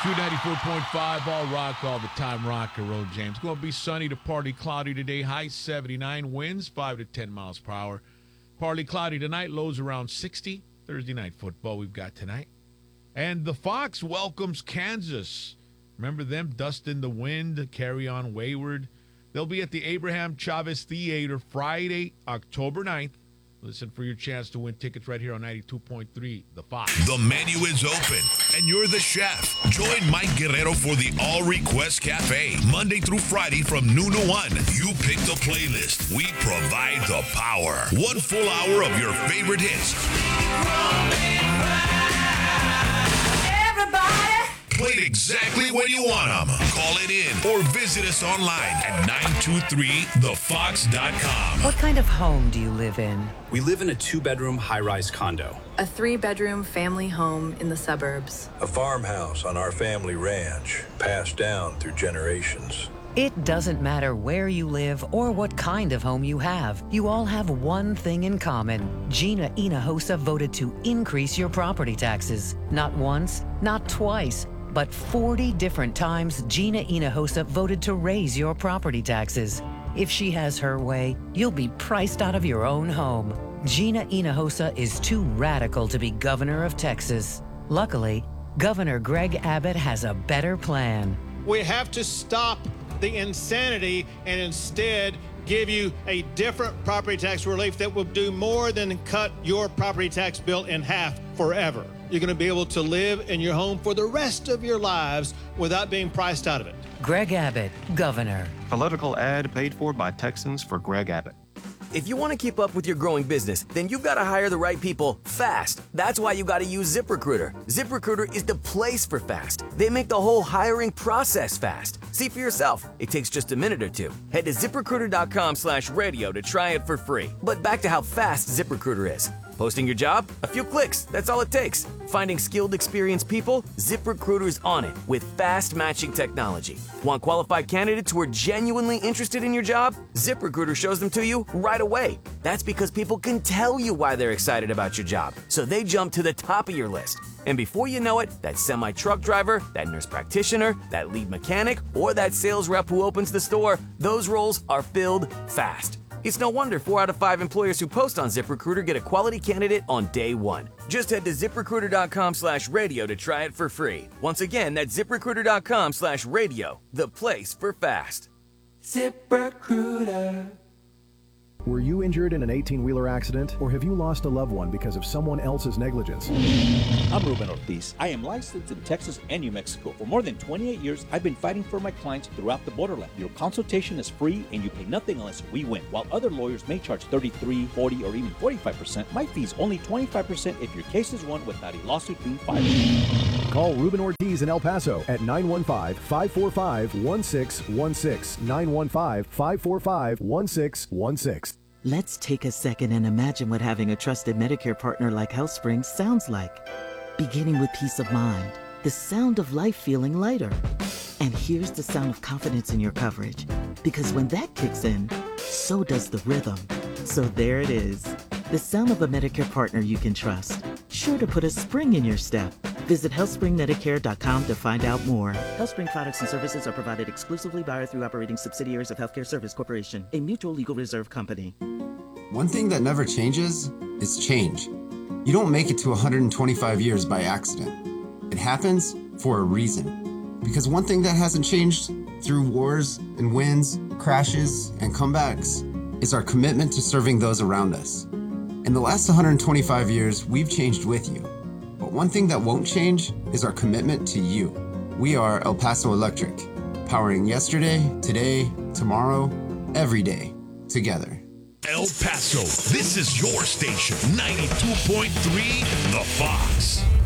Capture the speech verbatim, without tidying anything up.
Q ninety-four point five, all rock, all the time, rock and roll, James. Going to be sunny to partly cloudy today. High seventy-nine, winds five to ten miles per hour. Partly cloudy tonight, lows around sixty. Thursday night football we've got tonight. And the Fox welcomes Kansas. Remember them, Dust in the Wind, Carry On Wayward. They'll be at the Abraham Chavez Theater Friday, October ninth. Listen for your chance to win tickets right here on ninety-two point three, The Fox. The menu is open, and you're the chef. Join Mike Guerrero for the All Request Cafe, Monday through Friday from noon to one. You pick the playlist. We provide the power. One full hour of your favorite hits. Everybody! Played exactly when you want them. Call it in or visit us online at nine two three the fox dot com. What kind of home do you live in? We live in a two-bedroom high-rise condo. A three-bedroom family home in the suburbs. A farmhouse on our family ranch, passed down through generations. It doesn't matter where you live or what kind of home you have. You all have one thing in common. Gina Hinojosa voted to increase your property taxes. Not once, not twice, but forty different times Gina Hinojosa voted to raise your property taxes. If she has her way, you'll be priced out of your own home. Gina Hinojosa is too radical to be governor of Texas. Luckily, Governor Greg Abbott has a better plan. We have to stop the insanity and instead give you a different property tax relief that will do more than cut your property tax bill in half forever. You're going to be able to live in your home for the rest of your lives without being priced out of it. Greg Abbott, governor. Political ad paid for by Texans for Greg Abbott. If you want to keep up with your growing business, then you've got to hire the right people fast. That's why you got to use ZipRecruiter. ZipRecruiter is the place for fast. They make the whole hiring process fast. See for yourself. It takes just a minute or two. Head to ZipRecruiter.com slash radio to try it for free. But back to how fast ZipRecruiter is. Posting your job? A few clicks. That's all it takes. Finding skilled, experienced people? ZipRecruiter's on it with fast matching technology. Want qualified candidates who are genuinely interested in your job? ZipRecruiter shows them to you right away. That's because people can tell you why they're excited about your job, so they jump to the top of your list. And before you know it, that semi-truck driver, that nurse practitioner, that lead mechanic, or that sales rep who opens the store, those roles are filled fast. It's no wonder four out of five employers who post on ZipRecruiter get a quality candidate on day one. Just head to ZipRecruiter.com slash radio to try it for free. Once again, that's ZipRecruiter.com slash radio, the place for fast. ZipRecruiter. Were you injured in an eighteen-wheeler accident, or have you lost a loved one because of someone else's negligence? I'm Ruben Ortiz. I am licensed in Texas and New Mexico. For more than twenty-eight years, I've been fighting for my clients throughout the borderland. Your consultation is free and you pay nothing unless we win. While other lawyers may charge thirty-three, forty, or even forty-five percent, my fee is only twenty-five percent if your case is won without a lawsuit being filed. Call Ruben Ortiz in El Paso at nine one five, five four five, one six one six, nine one five, five four five, one six one six. Let's take a second and imagine what having a trusted Medicare partner like HealthSpring sounds like. Beginning with peace of mind, the sound of life feeling lighter. And here's the sound of confidence in your coverage. Because when that kicks in, so does the rhythm. So there it is, the sound of a Medicare partner you can trust. Sure to put a spring in your step. Visit health spring medicare dot com to find out more. HealthSpring products and services are provided exclusively by or through operating subsidiaries of Healthcare Service Corporation, a mutual legal reserve company. One thing that never changes is change. You don't make it to one hundred twenty-five years by accident. It happens for a reason. Because one thing that hasn't changed through wars and wins, crashes, and comebacks is our commitment to serving those around us. In the last one hundred twenty-five years, we've changed with you. But one thing that won't change is our commitment to you. We are El Paso Electric, powering yesterday, today, tomorrow, every day, together. El Paso, this is your station, ninety-two point three The Fox.